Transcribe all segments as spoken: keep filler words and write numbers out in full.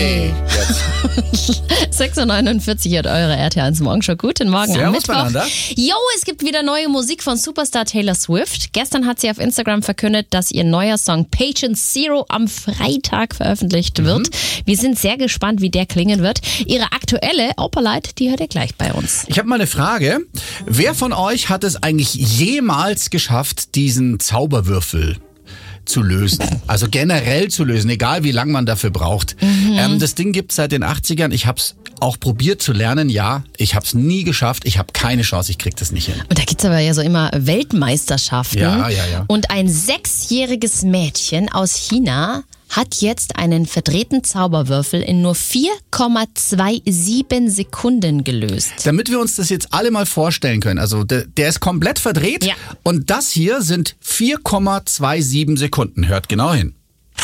sechs Uhr neunundvierzig hat eure R T eins Morgenshow. Guten Morgen am Servus Mittwoch. Jo, es gibt wieder neue Musik von Superstar Taylor Swift. Gestern hat sie auf Instagram verkündet, dass ihr neuer Song Patient Zero am Freitag veröffentlicht wird. Mhm. Wir sind sehr gespannt, wie der klingen wird. Ihre aktuelle Opalite, die hört ihr gleich bei uns. Ich habe mal eine Frage. Wer von euch hat es eigentlich jemals geschafft, diesen Zauberwürfel zu lösen? Also generell zu lösen, egal wie lange man dafür braucht. Mhm. Ähm, das Ding gibt es seit den achtzigern. Ich habe es auch probiert zu lernen. Ja, ich habe es nie geschafft. Ich habe keine Chance. Ich kriege das nicht hin. Und da gibt es aber ja so immer Weltmeisterschaften. Ja, ja, ja. Und ein sechsjähriges Mädchen aus China hat jetzt einen verdrehten Zauberwürfel in nur vier Komma siebenundzwanzig Sekunden gelöst. Damit wir uns das jetzt alle mal vorstellen können. Also der, der ist komplett verdreht. Ja. Und das hier sind vier Komma siebenundzwanzig Sekunden. Hört genau hin.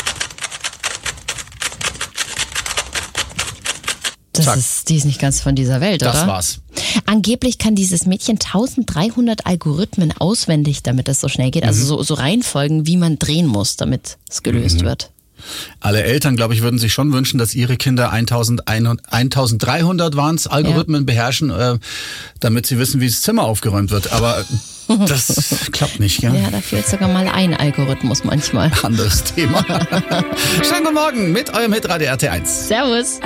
Das ist, die ist nicht ganz von dieser Welt, das oder? Das war's. Angeblich kann dieses Mädchen dreizehnhundert Algorithmen auswendig, damit das so schnell geht. Also mhm. so, so Reihenfolgen, wie man drehen muss, damit es gelöst mhm. wird. Alle Eltern, glaube ich, würden sich schon wünschen, dass ihre Kinder eintausenddreihundert waren es, Algorithmen ja. beherrschen, äh, damit sie wissen, wie das Zimmer aufgeräumt wird. Aber das klappt nicht, gell? Ja, da fehlt sogar mal ein Algorithmus manchmal. Anderes Thema. Schönen guten Morgen mit eurem Hitradio R T eins. Servus.